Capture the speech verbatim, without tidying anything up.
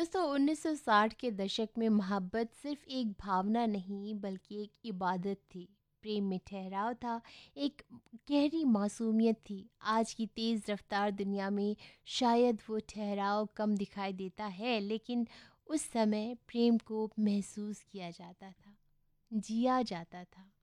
दोस्तों उन्नीस सौ साठ के दशक में मोहब्बत सिर्फ एक भावना नहीं बल्कि एक इबादत थी। प्रेम में ठहराव था, एक गहरी मासूमियत थी। आज की तेज़ रफ्तार दुनिया में शायद वो ठहराव कम दिखाई देता है, लेकिन उस समय प्रेम को महसूस किया जाता था, जिया जाता था।